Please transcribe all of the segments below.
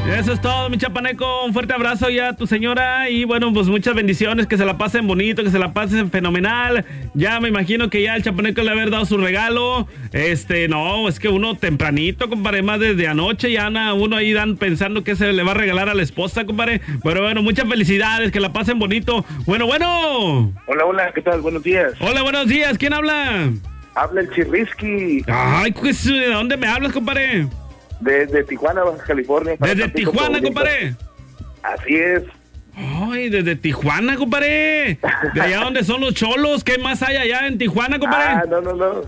Eso es todo, mi chapaneco. Un fuerte abrazo ya a tu señora. Y bueno, pues muchas bendiciones. Que se la pasen bonito, que se la pasen fenomenal. Ya me imagino que ya el chapaneco le haber dado su regalo. No, es que uno tempranito, compadre, más desde anoche. Ya anda uno ahí pensando que se le va a regalar a la esposa, compadre. Pero bueno, muchas felicidades, que la pasen bonito. Bueno. Hola, ¿qué tal? Buenos días. Hola, buenos días. ¿Quién habla? Habla el Chirrisky. Ay, pues, ¿de dónde me hablas, compadre? Desde Tijuana, Baja California. Desde Tijuana, compadre. Así es. Ay, desde Tijuana, compadre. De allá donde son los cholos. ¿Qué más hay allá en Tijuana, compadre? No.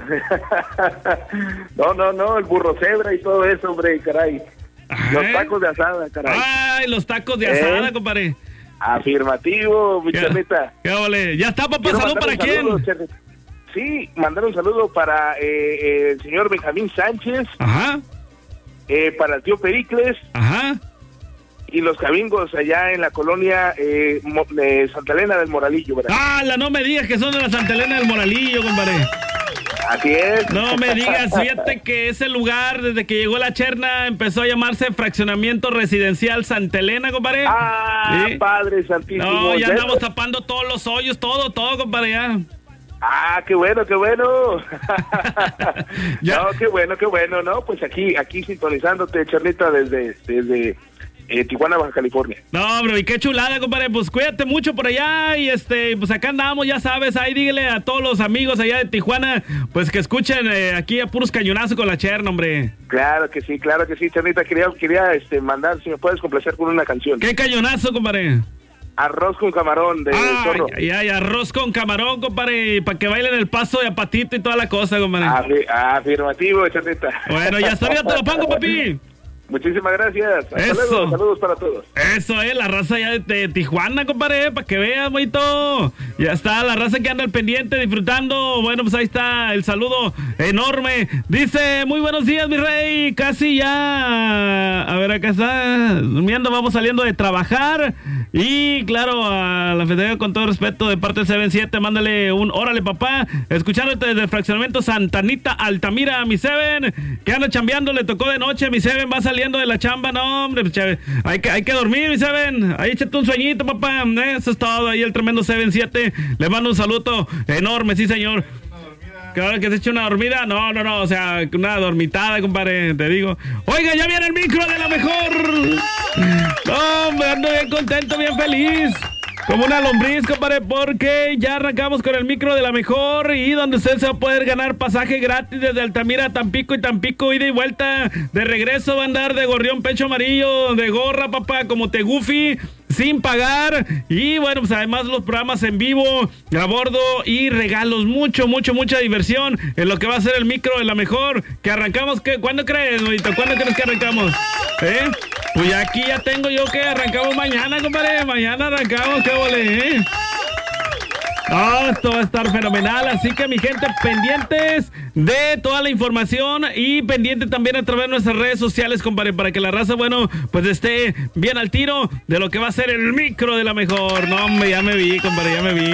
no, el burro cebra y todo eso, hombre, caray. Los tacos de asada, caray. Ay, los tacos de asada, compadre. Afirmativo, mi Charlita. ¿Qué vale? ¿Ya está, papá? ¿Salud para quién? Sí, mandar un saludo para el señor Benjamín Sánchez. Ajá. Para el tío Pericles. Ajá. Y los cabingos allá en la colonia Santa Elena del Moralillo, ¿verdad? No me digas que son de la Santa Elena del Moralillo, compadre. Así es. No me digas, fíjate que ese lugar, desde que llegó la Cherna, empezó a llamarse Fraccionamiento Residencial Santa Elena, compadre. ¿Sí? Padre santísimo. No, ya andamos tapando todos los hoyos, todo, compadre, ya. Qué bueno. No, qué bueno, ¿no? Pues aquí sintonizándote, Charlita, desde Tijuana, Baja California. No, bro, y qué chulada, compadre. Pues cuídate mucho por allá y pues acá andamos, ya sabes. Ahí dígale a todos los amigos allá de Tijuana, pues que escuchen aquí a puros cañonazos con la Cherna, hombre. Claro que sí, Charlita. Quería mandar, si me puedes complacer con una canción. ¿Qué cañonazo, compadre? Arroz con camarón de Zorro. Ay, arroz con camarón, compadre, para que bailen el paso de apatito y toda la cosa, compadre. Afirmativo, Charlita. Bueno, ya está, ya te lo pongo, papi. Muchísimas gracias. Saludos para todos. Eso es, la raza ya de Tijuana, compadre, para que veas, bonito. Ya está, la raza que anda al pendiente, disfrutando. Bueno, pues ahí está el saludo enorme. Dice, muy buenos días, mi rey. Casi ya, a ver, acá está, durmiendo, vamos saliendo de trabajar. Y claro, a la Federación, con todo respeto, de parte del 77, mándale un órale, papá. Escuchándote desde el fraccionamiento Santa Anita, Altamira, mi Seven, que anda chambeando, le tocó de noche, mi Seven va saliendo de la chamba, no, hombre, hay que dormir, mi Seven, ahí échate un sueñito, papá, eso es todo, ahí el tremendo 77, le mando un saludo enorme, sí, señor. Claro que se eche una dormida, no, o sea, una dormitada, compadre, te digo. Oiga, ya viene el micro de la mejor. No, hombre, ando bien contento, bien feliz. Como una lombriz, compadre, porque ya arrancamos con el micro de la mejor y donde usted se va a poder ganar pasaje gratis desde Altamira a Tampico y Tampico, ida y vuelta. De regreso va a andar de gorrión pecho amarillo, de gorra, papá, como te Goofy, sin pagar. Y bueno, pues además los programas en vivo, a bordo y regalos, mucha diversión en lo que va a ser el micro de la mejor. Que arrancamos, ¿cuándo crees, bonito? ¿Cuándo crees que arrancamos? Pues aquí ya tengo yo que arrancamos mañana, compadre. Mañana arrancamos, qué vole, No, esto va a estar fenomenal, así que mi gente, pendientes de toda la información y pendiente también a través de nuestras redes sociales, compadre, para que la raza, bueno, pues esté bien al tiro de lo que va a ser el micro de la mejor. No, hombre, ya me vi, compadre, ya me vi.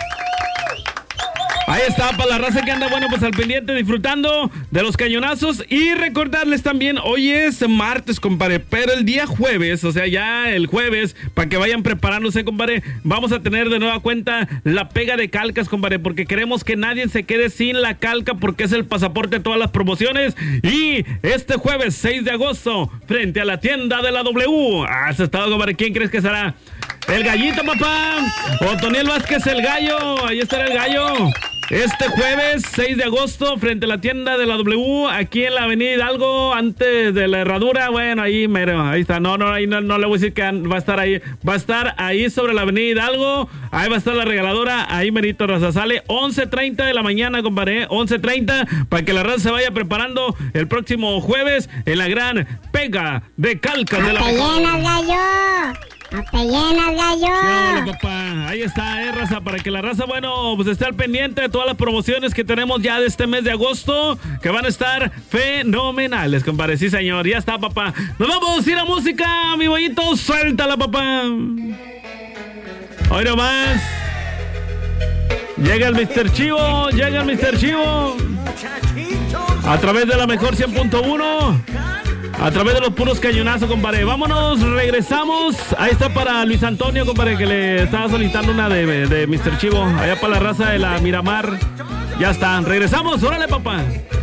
Ahí está, para la raza que anda, bueno, pues al pendiente, disfrutando de los cañonazos. Y recordarles también, hoy es martes, compadre, pero el día jueves, o sea, ya el jueves, para que vayan preparándose, compadre, vamos a tener de nueva cuenta la pega de calcas, compadre, porque queremos que nadie se quede sin la calca, porque es el pasaporte de todas las promociones. Y este jueves, 6 de agosto, frente a la tienda de la W. Eso está, compadre, ¿quién crees que será? El Gallito, papá. Otoniel Vázquez, el Gallo. Ahí estará el Gallo. Este jueves, 6 de agosto, frente a la tienda de la W, aquí en la avenida Hidalgo, antes de la herradura. Bueno, ahí mero, ahí está. Ahí no le voy a decir que va a estar ahí. Va a estar ahí sobre la avenida Hidalgo. Ahí va a estar la regaladora. Ahí merito, raza. Sale 11:30 de la mañana, compadre. 11:30, para que la raza se vaya preparando el próximo jueves en la gran pega de calcas de la Gallo! ¡Apellanas, Gallo! Hola, papá. Ahí está, raza, para que la raza, bueno, pues esté al pendiente de todas las promociones que tenemos ya de este mes de agosto, que van a estar fenomenales, compadre. Sí, señor, ya está, papá. Nos vamos a ir a música, mi bollito. Suéltala, papá. Hoy nomás. Llega el Mr. Chivo. A través de la mejor 100.1. A través de los puros cañonazos, compadre. Vámonos, regresamos. Ahí está para Luis Antonio, compadre, que le estaba solicitando una de Mr. Chivo. Allá para la raza de la Miramar. Ya está, regresamos, órale, papá.